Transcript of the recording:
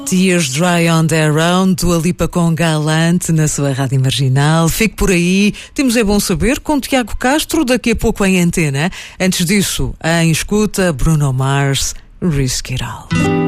Tears Dry on Their Own, Dua Lipa com Galante na sua Rádio Marginal. Fique por aí, temos É Bom Saber com Tiago Castro daqui a pouco em antena. Antes disso, em escuta, Bruno Mars, Risk It All.